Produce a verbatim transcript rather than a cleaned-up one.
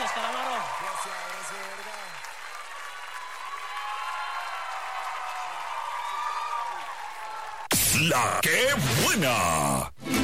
Gracias, Calamaro. Gracias, gracias, de verdad. La que buena.